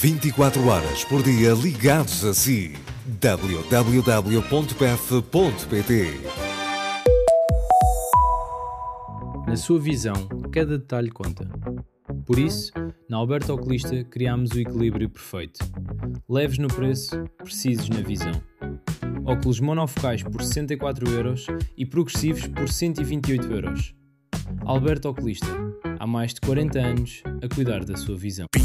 24 horas por dia ligados a si. www.pef.pt. Na sua visão, cada detalhe conta. Por isso, na Alberto Oculista criámos o equilíbrio perfeito. Leves no preço, precisos na visão. Óculos monofocais por 64€ e progressivos por 128€. Alberto Oculista, há mais de 40 anos a cuidar da sua visão.